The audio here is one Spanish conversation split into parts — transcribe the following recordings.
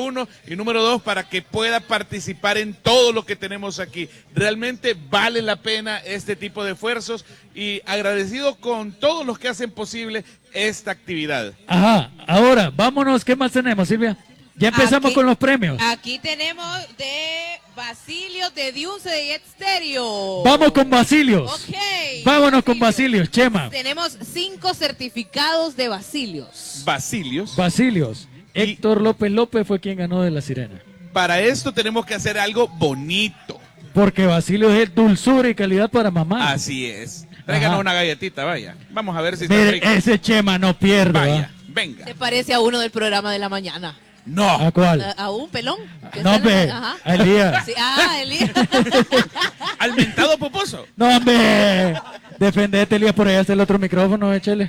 número uno, y número dos, para que pueda participar en todo lo que tenemos aquí. Realmente vale la pena este tipo de esfuerzos, y agradecido con todos los que hacen posible esta actividad. Ajá, ahora, vámonos, ¿qué más tenemos, Silvia? Ya empezamos con los premios. Aquí tenemos de Basilio de Diunce de Jet Stereo. Vamos con Basilios. Ok. Vámonos con Basilios, Chema. Tenemos 5 certificados de Basilios. Basilios. Héctor López López fue quien ganó de La Sirena. Para esto tenemos que hacer algo bonito. Porque Basilios es dulzura y calidad para mamá. Así es. Tráiganos una galletita, vaya. Vamos a ver si está Mire, rico. ese Chema no pierde. Vaya, venga. Se parece a uno del programa de la mañana. No. ¿A cuál? ¿A un pelón? No, hombre. Ajá. A Elías. Sí, Elías. Al mentado poposo. No, hombre. Defendete, Elías, por allá está el otro micrófono, échale.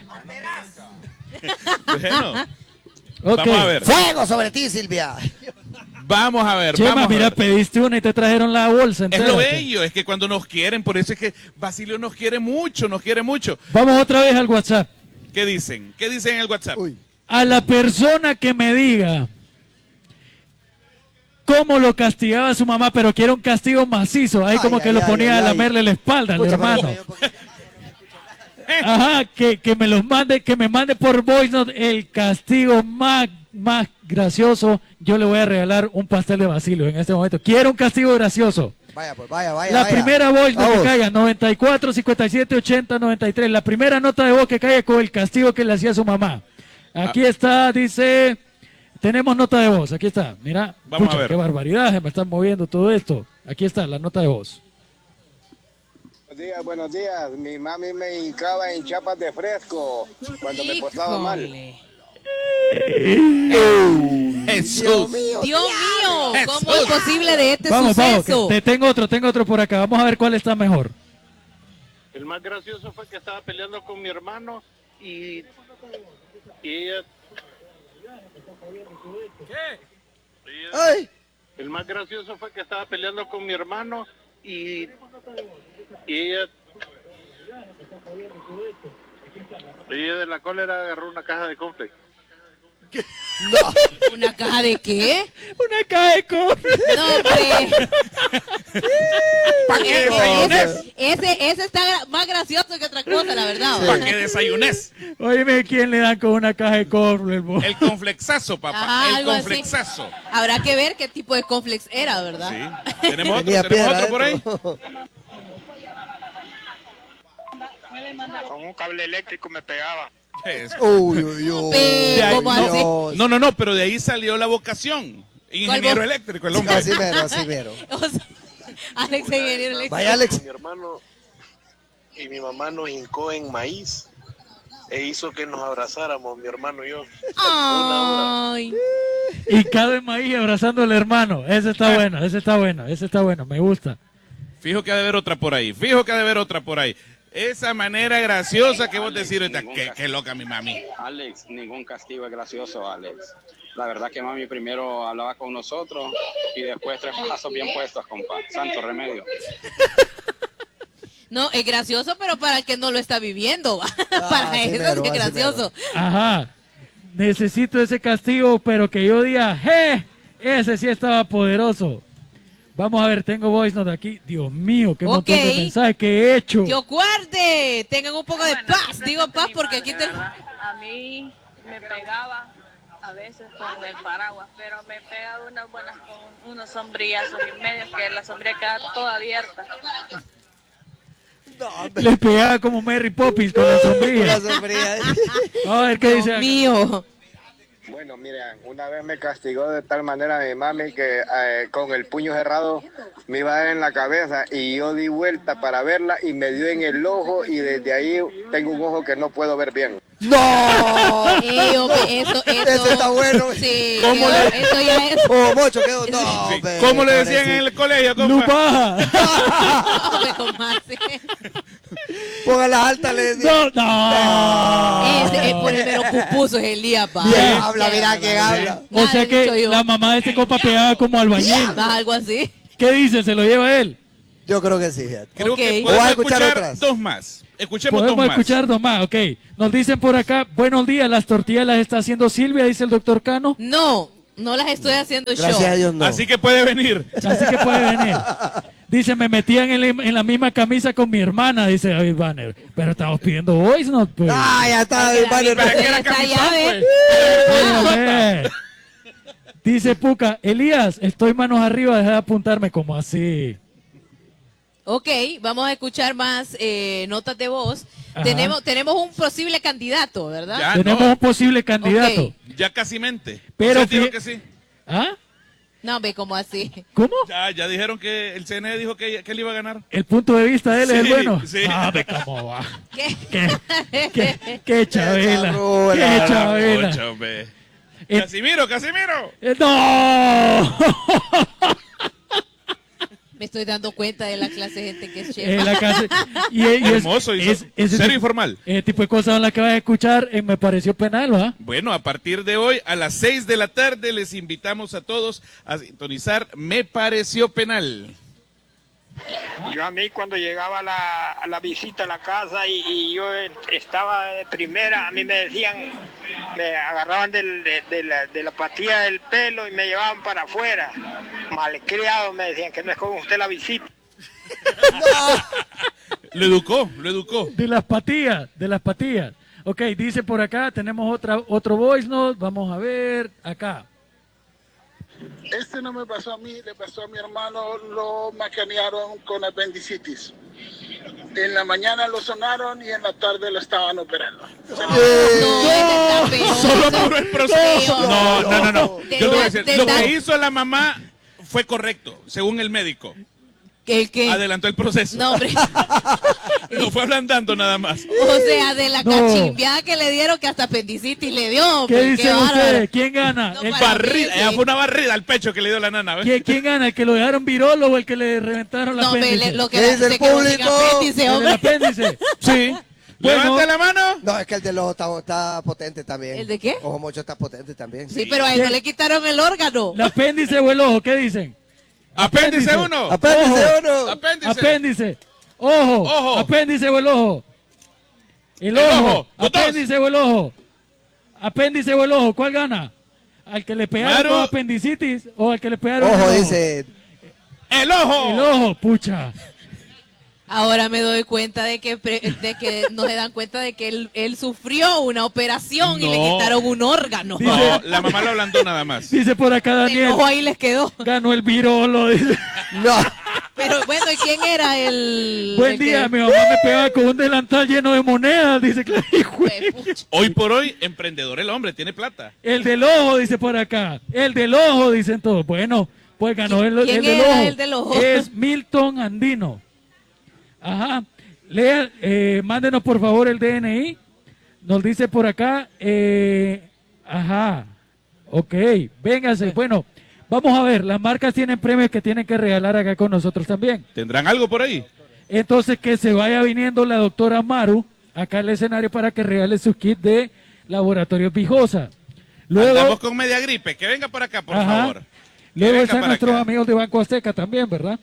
Bueno. Okay. Vamos a ver. Fuego sobre ti, Silvia. Vamos a ver. Chema, vamos a mira, ver. pediste una y te trajeron la bolsa entera. Es lo bello, es que cuando nos quieren, por eso es que Basilio nos quiere mucho, nos quiere mucho. Vamos otra vez al WhatsApp. ¿Qué dicen? ¿Qué dicen en el WhatsApp? Uy. A la persona que me diga cómo lo castigaba su mamá, pero quiere un castigo macizo, ahí como que lo ponía a lamerle la espalda al hermano. Ajá, que me los mande, que me mande por voice note el castigo más gracioso. Yo le voy a regalar un pastel de Basilio en este momento. Quiero un castigo gracioso. Vaya, pues vaya. La primera voice note que caiga, 94, 57, 80, 93. La primera nota de voz que caiga con el castigo que le hacía a su mamá. Aquí está, dice, tenemos nota de voz, aquí está. Mira, Vamos pucha, a ver. qué barbaridad, se me están moviendo todo esto. Aquí está la nota de voz. Buenos días. Mi mami me hincaba en chapas de fresco cuando me portaba mal. Jesús. Dios mío, ¿cómo es posible de este Vamos, suceso? que tengo otro por acá. Vamos a ver cuál está mejor. El más gracioso fue que estaba peleando con mi hermano y ella... ¡Ay! El más gracioso fue que estaba peleando con mi hermano y ella de la cólera agarró una caja de conflicts. ¿Una caja de qué? Una caja de cornflakes. No, hombre. ¿Para qué desayunes? Ese está más gracioso que otra cosa, la verdad. ¿Para qué desayunes? Óyeme, ¿quién le dan con una caja de cornflakes? El conflexazo, papá. Ajá, el algo así. conflexazo. Habrá que ver qué tipo de complex era, ¿verdad? Sí. ¿Tenemos otro por ahí? Con un cable eléctrico me pegaba. Uy, uy, uy. Pero, ¿cómo así? No, pero de ahí salió la vocación. Ingeniero eléctrico, el hombre. Así mero. O sea, Alex, ingeniero eléctrico. Vaya, Alex. Mi hermano y mi mamá nos hincó en maíz e hizo que nos abrazáramos, mi hermano y yo. Ay. Y cada maíz abrazando al hermano. Ese está bueno, me gusta. Fijo que ha de haber otra por ahí. Esa manera graciosa que vos decís ahorita, qué loca mi mami. Alex, ningún castigo es gracioso, Alex. La verdad que mami primero hablaba con nosotros y después 3 pasos bien puestos, compa. Santo remedio. No, es gracioso, pero para el que no lo está viviendo. Para sí, eso mero, es así gracioso. Ajá. Necesito ese castigo, pero que yo diga, ese sí estaba poderoso. Vamos a ver, tengo voice note aquí. Dios mío, qué montón de mensajes que he hecho. Dios guarde, tengan un poco de paz. Digo paz porque aquí te... A mí me pegaba a veces con el paraguas, pero me pegaba unas buenas con unos sombrillazos y medio que la sombrilla queda toda abierta. Le pegaba como Mary Poppins con la sombrilla. A ver qué dice. Dios mío. Bueno, mira, una vez me castigó de tal manera mi mami que con el puño cerrado me iba a dar en la cabeza y yo di vuelta para verla y me dio en el ojo y desde ahí tengo un ojo que no puedo ver bien. ¡No! Hombre, eso. Ese está bueno. Sí, ¿Cómo le- eso ya es... Oh, Mocho, quedó. No, Sí. hombre, ¿Cómo le decían pobrecito. en el colegio, compa? Luz baja. Hombre, ¿cómo así? Ponga las altas, le decía. No. Ese es por el mero pupuso, es Elías, pa. Bien habla, mira que habla. O sea Nada, he dicho que yo. la mamá de este compa pegaba como albañil. Algo así. ¿Qué dice? ¿Se lo lleva él? Yo creo que sí, fíjate. Creo que Ok. podemos Voy a escuchar escuchar otras. dos más. Escuchemos Podemos dos más. escuchar dos más, ok. Nos dicen por acá, buenos días, las tortillas las está haciendo Silvia, dice el doctor Cano. No, No las estoy haciendo Gracias show. a Dios, no. Así que puede venir. Así que puede venir. Dice, me metían en la misma camisa con mi hermana, dice David Banner. Pero estamos pidiendo voice note, pues. Ah, ya está, Porque Banner. David Pero es que era está camisón, allá, ¿ves? pues. Joder. Dice Puca, Elías, estoy manos arriba, deja de apuntarme como así. Ok, vamos a escuchar más notas de voz. Ajá. Tenemos un posible candidato, ¿verdad? Ya, Tenemos no, un posible candidato. Ok. ya casi mente. Pero ¿Usted dijo fí- que sí? ¿Ah? No, ve como así. ¿Cómo? Ya dijeron que el CNE dijo que él iba a ganar. El punto de vista de él es el Sí, bueno. sí. Ah, ve cómo va. ¿Qué? Qué chabela. Qué Qué chabela. Mucho, hombre. Eh, Casimiro. ¡No! Me estoy dando cuenta de la clase de gente que es chef. La casa, y Hermoso, ese cero tipo- informal. Ese tipo de cosas son las que vas a escuchar, me pareció penal, ¿va? Bueno, a partir de hoy, a las 6 de la tarde, les invitamos a todos a sintonizar Me Pareció Penal. Yo a mí cuando llegaba a la visita a la casa y yo estaba de primera, a mí me decían, me agarraban de la patilla del pelo y me llevaban para afuera. Malcriado me decían que no es con usted la visita. Lo educó. De las patillas. Ok, dice por acá, tenemos otro voice note, vamos a ver, acá. Este no me pasó a mí, le pasó a mi hermano, lo macanearon con apendicitis. En la mañana lo sonaron y en la tarde lo estaban operando. No, ese está peor. Solo por el proceso. Peor. No. De- Yo te voy a decir, de- lo de- que hizo la mamá fue correcto, según el médico. ¿El qué? Adelantó el proceso. No, hombre. Lo fue ablandando nada más. O sea, de la No. cachimbiada que le dieron que hasta apendicitis le dio. ¿Qué pues, dicen bárbaro. ustedes? ¿Quién gana? No, El- para- Barrida, sí. ella fue una barrida al pecho que le dio la nana. ¿ves? ¿Quién gana? ¿El que lo dejaron virolo o el que le reventaron la No, apéndice? ve, lo que ¿Qué dice el se quedó sin público? apéndice, ¿El del hombre. apéndice? Sí. Bueno. Levanta la mano. No, es que el del ojo está potente también. ¿El de qué? Ojo mocho está potente también. Sí, pero a él no le quitaron el órgano. ¿El apéndice o el ojo? ¿Qué dicen? Apéndice uno. Apéndice Ojo. uno. Apéndice. Apéndice. Ojo. Ojo. Apéndice o el ojo. El El ojo. ojo. Los dos. Apéndice o el ojo. Apéndice o el ojo. ¿Cuál gana? ¿Al que le pegaron Maru. con apendicitis o al que le pegaron Ojo, el dice. El ojo. El ojo, pucha. Ahora me doy cuenta de que no se dan cuenta de que él sufrió una operación y le No. quitaron un órgano. No, la mamá lo ablandó nada más. Dice por acá El Daniel. ojo ahí les quedó. Ganó el virolo. Dice. No. Pero bueno, ¿y quién era el...? Buen el día, que- mi mamá me pegaba con un delantal lleno de monedas. Dice Clary. Fue, pucha. Hoy por hoy, emprendedor el hombre, tiene plata. El del ojo, dice por acá. El del ojo, dicen todos. Bueno, pues ganó el ¿Quién del era ojo. el del ojo? Es Milton Andino. Ajá. Lea, mándenos por favor el DNI. Nos dice por acá. Ajá. Ok, véngase. Bueno, vamos a ver. Las marcas tienen premios que tienen que regalar acá con nosotros también. ¿Tendrán algo por ahí? Entonces que se vaya viniendo la doctora Maru acá al escenario para que regale su kit de Laboratorio Pijosa. Andamos Luego, con media gripe. Que venga por acá, por Ajá. favor. luego venga están para nuestros acá. amigos de Banco Azteca también, ¿verdad?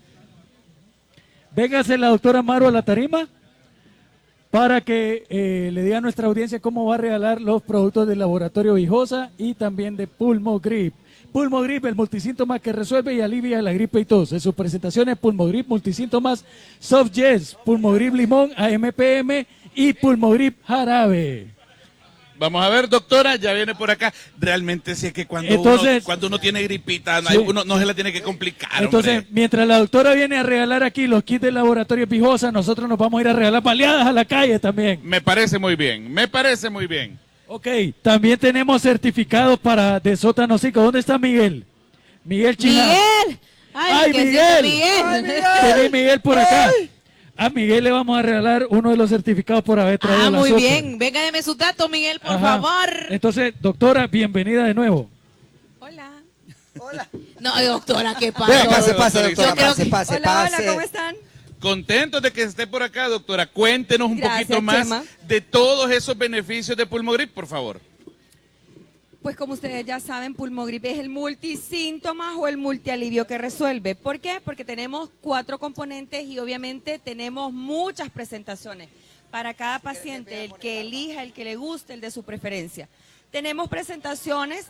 Véngase la doctora Maru a la tarima para que le diga a nuestra audiencia cómo va a regalar los productos del Laboratorio Pijosa y también de Pulmogrip. Pulmogrip, el multisíntoma que resuelve y alivia la gripe y tos. En sus presentaciones, Pulmogrip, multisíntomas, Soft Jazz, Pulmogrip Limón, AMPM y Pulmogrip Jarabe. Vamos a ver, doctora, ya viene por acá. Realmente sí es que cuando, Entonces- cuando uno tiene gripita, Sí. uno no se la tiene que complicar, Entonces, hombre. mientras la doctora viene a regalar aquí los kits del Laboratorio Pijosa, nosotros nos vamos a ir a regalar baleadas a la calle también. Me parece muy bien, me parece muy bien. Ok, también tenemos certificados de sótano 5. ¿Dónde está Miguel? Miguel China. ¡Miguel! ¡Ay, ¿qué Miguel! haces, Miguel? ¡Ay, Miguel! Tiene Miguel por acá. A Miguel le vamos a regalar uno de los certificados por haber traído Ah, la muy sopa. bien. Venga, deme sus datos, Miguel, por Ajá. favor. Entonces, doctora, bienvenida de nuevo. Hola. Hola. No, doctora, ¿qué Venga, pasa? pase, doctora, doctora, yo creo pase, que- pase, pase. están? Contentos de que esté por acá, doctora. Cuéntenos un Gracias, poquito más Chema. de todos esos beneficios de Pulmogrip, por favor. Pues como ustedes ya saben, Pulmogrip es el multisíntomas o el multialivio que resuelve. ¿Por qué? Porque tenemos 4 componentes y obviamente tenemos muchas presentaciones para cada paciente, el que elija, el que le guste, el de su preferencia. Tenemos presentaciones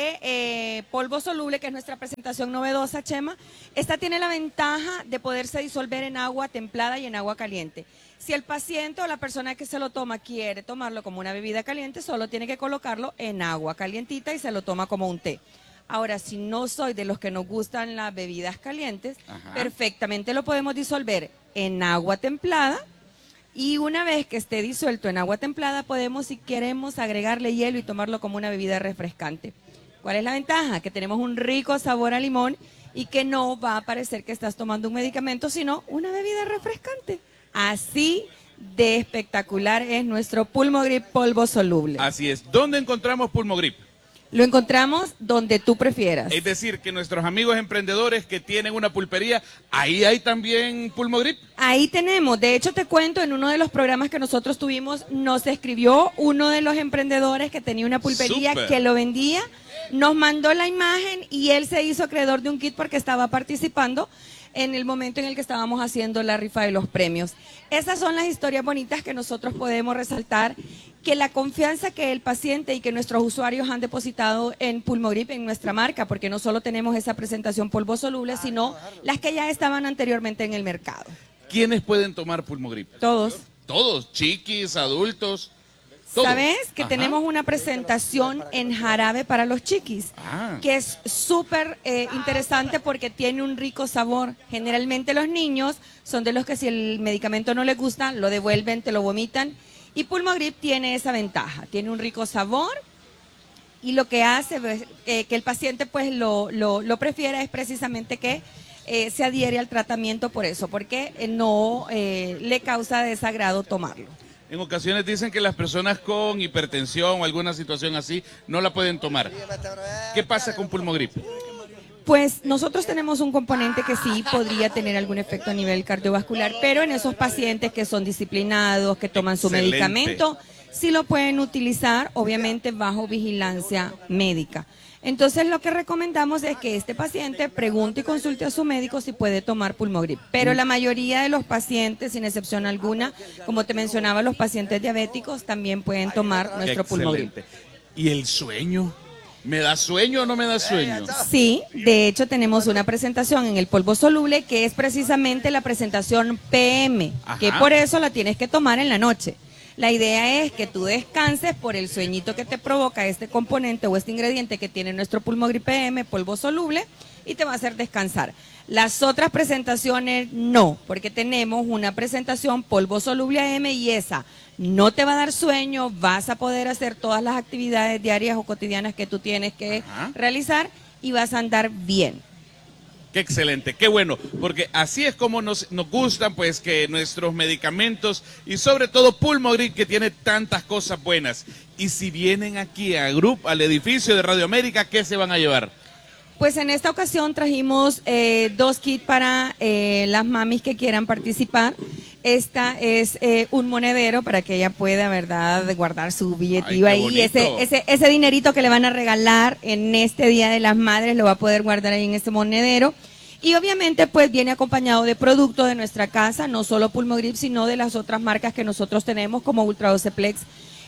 de polvo soluble, que es nuestra presentación novedosa, Chema. Esta tiene la ventaja de poderse disolver en agua templada y en agua caliente. Si el paciente o la persona que se lo toma quiere tomarlo como una bebida caliente, solo tiene que colocarlo en agua calientita y se lo toma como un té. Ahora, si no soy de los que nos gustan las bebidas calientes, perfectamente lo podemos disolver en agua templada. Y una vez que esté disuelto en agua templada, podemos, si queremos, agregarle hielo y tomarlo como una bebida refrescante. ¿Cuál es la ventaja? Que tenemos un rico sabor a limón y que no va a parecer que estás tomando un medicamento, sino una bebida refrescante. Así de espectacular es nuestro Pulmogrip polvo soluble. Así es. ¿Dónde encontramos Pulmogrip? Lo encontramos donde tú prefieras. Es decir, que nuestros amigos emprendedores que tienen una pulpería, ¿ahí hay también Pulmogrip? Ahí tenemos. De hecho, te cuento, en uno de los programas que nosotros tuvimos, nos escribió uno de los emprendedores que tenía una pulpería que lo vendía, nos mandó la imagen y él se hizo acreedor de un kit porque estaba participando en el momento en el que estábamos haciendo la rifa de los premios. Esas son las historias bonitas que nosotros podemos resaltar, que la confianza que el paciente y que nuestros usuarios han depositado en Pulmogrip, en nuestra marca, porque no solo tenemos esa presentación polvo soluble, sino las que ya estaban anteriormente en el mercado. ¿Quiénes pueden tomar Pulmogrip? Todos. Todos, chiquis, adultos. Todo. ¿Sabes? Que tenemos una presentación en jarabe para los chiquis, que es súper interesante porque tiene un rico sabor. Generalmente los niños son de los que si el medicamento no les gusta, lo devuelven, te lo vomitan. Y Pulmogrip tiene esa ventaja, tiene un rico sabor y lo que hace que el paciente pues lo prefiera es precisamente que se adhiere al tratamiento por eso, porque no le causa desagrado tomarlo. En ocasiones dicen que las personas con hipertensión o alguna situación así no la pueden tomar. ¿Qué pasa con Pulmogrip? Pues nosotros tenemos un componente que sí podría tener algún efecto a nivel cardiovascular, pero en esos pacientes que son disciplinados, que toman su medicamento, sí lo pueden utilizar, obviamente bajo vigilancia médica. Entonces lo que recomendamos es que este paciente pregunte y consulte a su médico si puede tomar Pulmogrip. Pero la mayoría de los pacientes, sin excepción alguna, como te mencionaba, los pacientes diabéticos también pueden tomar nuestro Pulmogrip. ¿Y el sueño? ¿Me da sueño o no me da sueño? Sí, de hecho tenemos una presentación en el polvo soluble que es precisamente la presentación PM, que por eso la tienes que tomar en la noche. La idea es que tú descanses por el sueñito que te provoca este componente o este ingrediente que tiene nuestro Pulmogrip PM, polvo soluble, y te va a hacer descansar. Las otras presentaciones no, porque tenemos una presentación polvo soluble AM y esa no te va a dar sueño, vas a poder hacer todas las actividades diarias o cotidianas que tú tienes que realizar y vas a andar bien. Qué excelente, qué bueno, porque así es como nos gustan pues que nuestros medicamentos y sobre todo Pulmogrip, que tiene tantas cosas buenas. Y si vienen aquí a al edificio de Radio América, ¿qué se van a llevar? Pues en esta ocasión trajimos 2 kits para las mamis que quieran participar. Esta es un monedero para que ella pueda, ¿verdad?, guardar su billetivo ahí. Ese dinerito que le van a regalar en este Día de las Madres lo va a poder guardar ahí en este monedero. Y obviamente pues viene acompañado de productos de nuestra casa, no solo Pulmogrip, sino de las otras marcas que nosotros tenemos como Ultra Doceplex,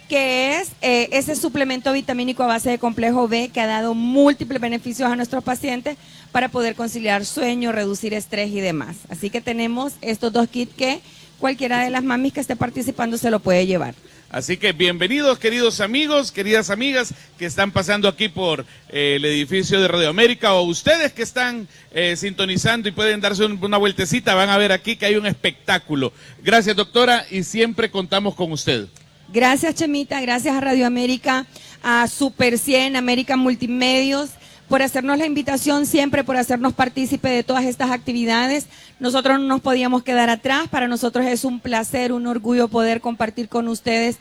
que es ese suplemento vitamínico a base de complejo B que ha dado múltiples beneficios a nuestros pacientes para poder conciliar sueño, reducir estrés y demás. Así que tenemos estos 2 kits que cualquiera de las mamis que esté participando se lo puede llevar. Así que bienvenidos, queridos amigos, queridas amigas que están pasando aquí por el edificio de Radio América, o ustedes que están sintonizando y pueden darse una vueltecita, van a ver aquí que hay un espectáculo. Gracias, doctora, y siempre contamos con usted. Gracias, Chemita, gracias a Radio América, a Super 100, América Multimedios, por hacernos la invitación siempre, por hacernos partícipe de todas estas actividades. Nosotros no nos podíamos quedar atrás, para nosotros es un placer, un orgullo poder compartir con ustedes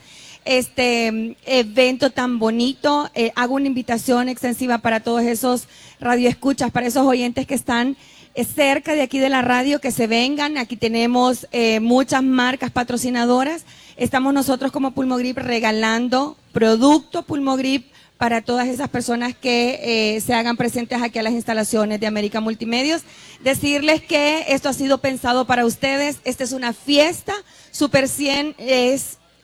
este evento tan bonito. Hago una invitación extensiva para todos esos radioescuchas, para esos oyentes que están cerca de aquí de la radio, que se vengan. Aquí tenemos muchas marcas patrocinadoras. Estamos nosotros como Pulmogrip regalando producto Pulmogrip para todas esas personas que se hagan presentes aquí a las instalaciones de América Multimedios. Decirles que esto ha sido pensado para ustedes. Esta es una fiesta. Super 100 es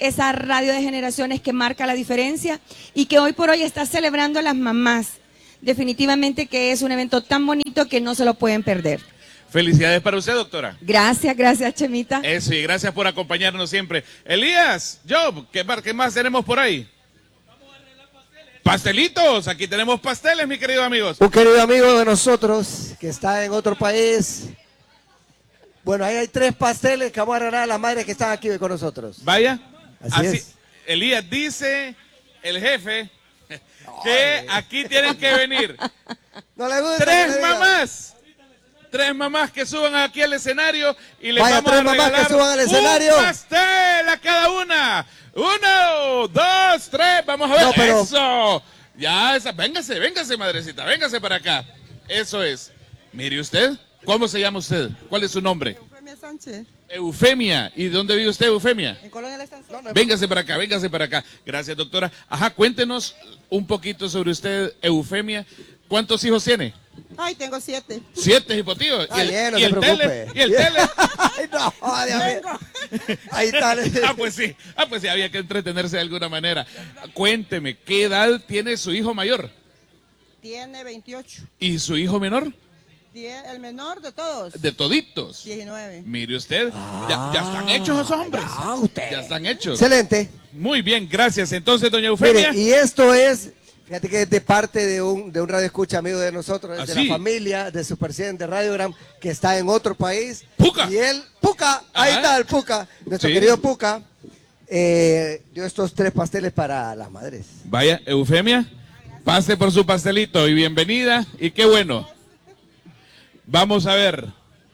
esa radio de generaciones que marca la diferencia y que hoy por hoy está celebrando a las mamás. Definitivamente que es un evento tan bonito que no se lo pueden perder. Felicidades para usted, doctora. Gracias, gracias, Chemita. Eso, y gracias por acompañarnos siempre. Elías, Job, ¿qué más tenemos por ahí? Pastelitos, aquí tenemos pasteles, mis queridos amigos. Un querido amigo de nosotros que está en otro país. Bueno, ahí hay 3 pasteles que vamos a regalar a las madres que están aquí hoy con nosotros. Vaya, Así es. Elías, dice el jefe que aquí tienen que venir No le gusta. 3 mamás. 3 mamás que suban aquí al escenario y les Vaya, vamos 3 a mamás regalar que suban al escenario. un pastel a cada una. 1, 2, 3, vamos a ver. No, pero- Eso. Ya, véngase, madrecita, véngase para acá. Eso es. Mire usted, ¿cómo se llama usted? ¿Cuál es su nombre? Eufemia Sánchez. Eufemia. ¿Y dónde vive usted, Eufemia? En Colonia La Estación. Véngase para acá, véngase para acá. Gracias, doctora. Ajá, cuéntenos un poquito sobre usted, Eufemia. ¿Cuántos hijos tiene? Ay, tengo 7. 7 hipotivos. Ah, bien, no se el preocupe. tele? ¿Y el tele? Ay, no, Dios mío. Ahí está. Pues sí, había que entretenerse de alguna manera. Cuénteme, ¿qué edad tiene su hijo mayor? Tiene 28. ¿Y su hijo menor? El menor de todos. De toditos. 19. Mire usted, ya están hechos esos hombres. Ya están hechos. Excelente. Muy bien, gracias. Entonces, doña Eufemia. Mire, y esto es, fíjate que es de parte de un radio escucha amigo de nosotros, es de ¿sí? la familia, de su presidente de Radiogram, que está en otro país. Puca. Y él, Puca, ahí Ajá. está el Puca, nuestro Sí. querido Puca, dio estos 3 pasteles para las madres. Vaya, Eufemia, pase por su pastelito y bienvenida. Y qué bueno. Vamos a ver.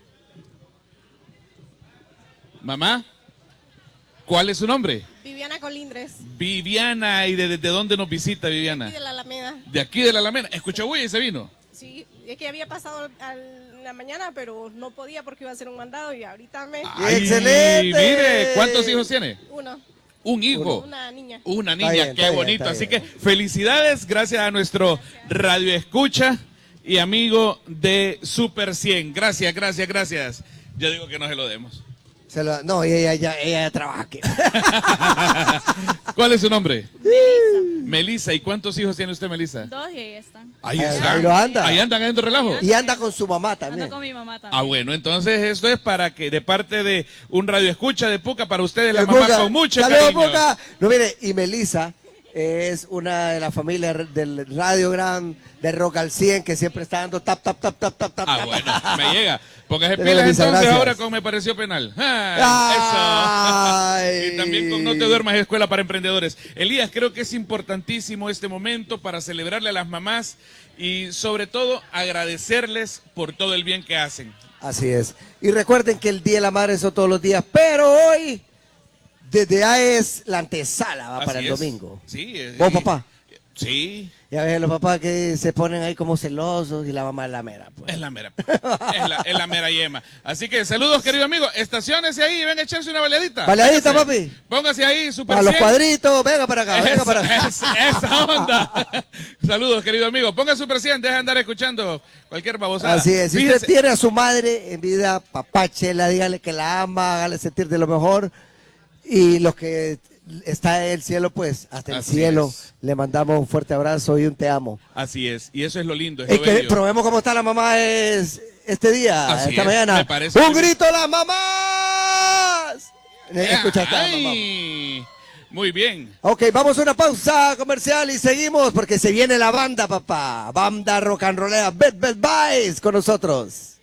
Mamá, ¿cuál es su nombre? Viviana Colindres. Viviana, ¿y de dónde nos visita Viviana? Y de la Alameda. De aquí de la Alameda. ¿Escuchó bulla y se vino? Sí, es que había pasado en la mañana, pero no podía porque iba a hacer un mandado y ahorita me... Ay, ¡Excelente! Mire, ¿cuántos hijos tiene? Uno. Un hijo. Una niña. Una niña, Está bien, qué está bien, bonito. está Así bien. que felicidades, gracias a nuestro radio escucha y amigo de Super 100. Gracias, gracias, gracias. Yo digo que no se lo demos. No, y ella ya trabaja aquí. ¿Cuál es su nombre? Melissa. ¿Y cuántos hijos tiene usted, Melissa? 2 y ahí están. Ahí Ahí están. lo anda. Ahí andan haciendo relajo. Y anda con su mamá también. Ando con mi mamá también. Ah, bueno, entonces esto es para que de parte de un radio escucha de Puca para ustedes, la El mamá Puca. con mucho Saludos, cariño. Puca. No, mire, y Melissa es una de las familias del Radiogram de Rock al 100 que siempre está dando tap. Ah, bueno, me llega. Póngase Televisa, pilas entonces gracias. ahora con Me Pareció Penal. Ah, Ay. eso. Y también con No Te Duermas, Escuela para Emprendedores. Elías, creo que es importantísimo este momento para celebrarle a las mamás y sobre todo agradecerles por todo el bien que hacen. Así es. Y recuerden que el Día de la Madre son todos los días, pero hoy, desde ya es la antesala, va para Así el es. domingo. Sí. ¿Vos, papá? Sí. Ya ves los papás que se ponen ahí como celosos y la mamá es la mera. Pues. Es la mera. Es la mera yema. Así que saludos, querido amigo. Estaciónese ahí y venga a echarse una baleadita. Baleadita, Véngase. papi. Póngase ahí, super A los 100. cuadritos, venga para acá, venga para acá. Esa onda. Saludos, querido amigo. Ponga Super 100, deja de andar escuchando cualquier babosada. Así es. Si Fíjese- usted tiene a su madre en vida, papáchela, dígale que la ama, hágale sentir de lo mejor. Y los que está en el cielo, pues hasta el Así cielo es. le mandamos un fuerte abrazo y un te amo. Así es. Y eso es lo lindo. Es Es lo que bello. probemos cómo está la mamá este día, Así esta es, mañana. me parece ¡Un muy grito a las mamás! Escuchaste a la mamá. Ay, muy bien. Ok, vamos a una pausa comercial y seguimos porque se viene la banda, papá. Banda rock and rollera, Bad Bad Boys con nosotros.